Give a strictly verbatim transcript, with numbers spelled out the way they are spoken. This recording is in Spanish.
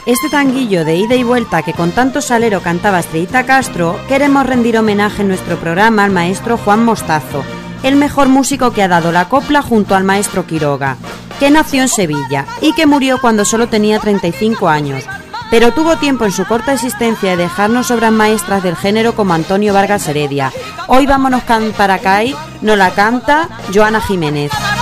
Este tanguillo de ida y vuelta que con tanto salero cantaba Estrellita Castro, queremos rendir homenaje en nuestro programa al maestro Juan Mostazo, el mejor músico que ha dado la copla junto al maestro Quiroga, que nació en Sevilla y que murió cuando solo tenía treinta y cinco años, pero tuvo tiempo en su corta existencia de dejarnos obras maestras del género como Antonio Vargas Heredia. Hoy vámonos para acá, nos la canta Joana Jiménez.